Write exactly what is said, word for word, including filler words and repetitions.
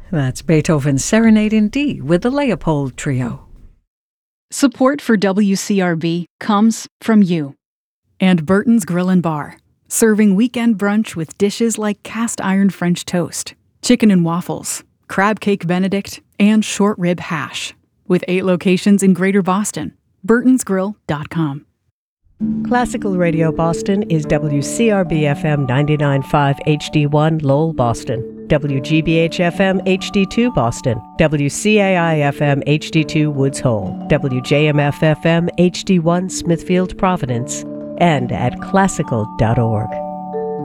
That's Beethoven's Serenade in D with the Leopold Trio. Support for W C R B comes from you. And Burton's Grill and Bar, serving weekend brunch with dishes like cast iron French toast, chicken and waffles, crab cake Benedict, and short rib hash. With eight locations in Greater Boston. burtons grill dot com. Classical Radio Boston is W C R B F M ninety-nine point five H D one Lowell, Boston, W G B H F M H D two Boston, W C A I F M H D two Woods Hole, W J M F F M H D one Smithfield, Providence, and at classical dot org.